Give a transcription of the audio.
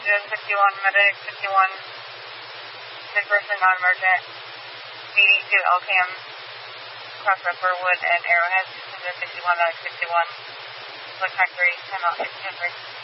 61, medic 51, mid-person, non-emergent, BD2 LCAM, cross Upperwood and Arrowhead, 61, medic 61, look factory, 10 out, 6 10 3.